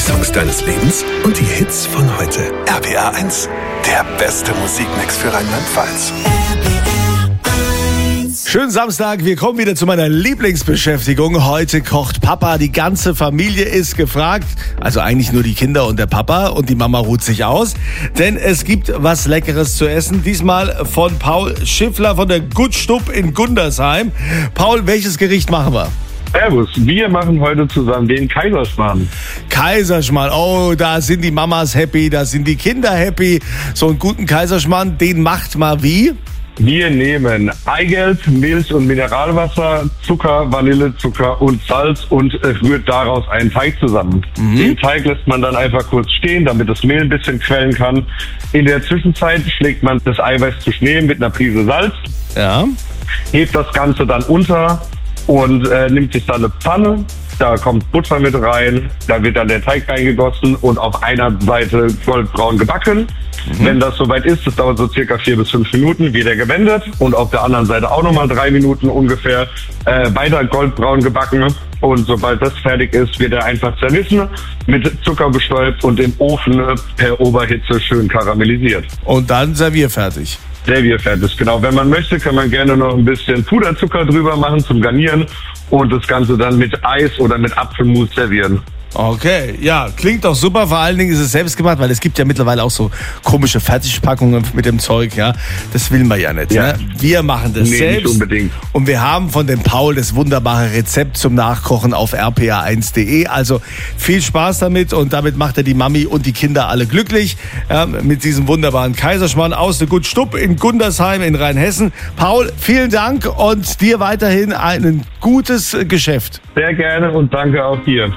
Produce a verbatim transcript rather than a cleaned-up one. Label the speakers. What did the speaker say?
Speaker 1: Songs deines Lebens und die Hits von heute. R P R eins, der beste Musikmix für Rheinland-Pfalz.
Speaker 2: Schönen Samstag, wir kommen wieder zu meiner Lieblingsbeschäftigung. Heute kocht Papa, die ganze Familie ist gefragt. Also eigentlich nur die Kinder und der Papa, und die Mama ruht sich aus. Denn es gibt was Leckeres zu essen. Diesmal von Paul Schiffler von der Gutstub in Gundersheim. Paul, welches Gericht machen wir?
Speaker 3: Servus, wir machen heute zusammen den Kaiserschmarrn.
Speaker 2: Kaiserschmarrn, oh, da sind die Mamas happy, da sind die Kinder happy. So einen guten Kaiserschmarrn, den macht mal wie?
Speaker 3: Wir nehmen Eigelb, Milch und Mineralwasser, Zucker, Vanillezucker und Salz und äh, rührt daraus einen Teig zusammen. Mhm. Den Teig lässt man dann einfach kurz stehen, damit das Mehl ein bisschen quellen kann. In der Zwischenzeit schlägt man das Eiweiß zu Schnee mit einer Prise Salz.
Speaker 2: Ja.
Speaker 3: Hebt das Ganze dann unter und äh, nimmt sich dann eine Pfanne. Da kommt Butter mit rein, da wird dann der Teig reingegossen und auf einer Seite goldbraun gebacken. Mhm. Wenn das soweit ist, das dauert so circa vier bis fünf Minuten, wird er gewendet und auf der anderen Seite auch nochmal drei Minuten ungefähr äh, weiter goldbraun gebacken. Und sobald das fertig ist, wird er einfach zerrissen, mit Zucker bestäubt und im Ofen per Oberhitze schön karamellisiert.
Speaker 2: Und dann servierfertig.
Speaker 3: Servierfertig, genau. Wenn man möchte, kann man gerne noch ein bisschen Puderzucker drüber machen zum Garnieren und das Ganze dann mit Eis oder mit Apfelmus servieren.
Speaker 2: Okay, ja, klingt doch super. Vor allen Dingen ist es selbst gemacht, weil es gibt ja mittlerweile auch so komische Fertigpackungen mit dem Zeug, ja. Das will man ja nicht.
Speaker 3: Ja.
Speaker 2: Ne? Wir machen das
Speaker 3: nee,
Speaker 2: selbst.
Speaker 3: Nicht unbedingt.
Speaker 2: Und wir haben von dem Paul das wunderbare Rezept zum Nachkochen auf r p r eins punkt d e. Also viel Spaß damit, und damit macht er die Mami und die Kinder alle glücklich. Ja, mit diesem wunderbaren Kaiserschmarrn aus der Gutstub in Gundersheim in Rheinhessen. Paul, vielen Dank und dir weiterhin ein gutes Geschäft.
Speaker 3: Sehr gerne und danke auch dir.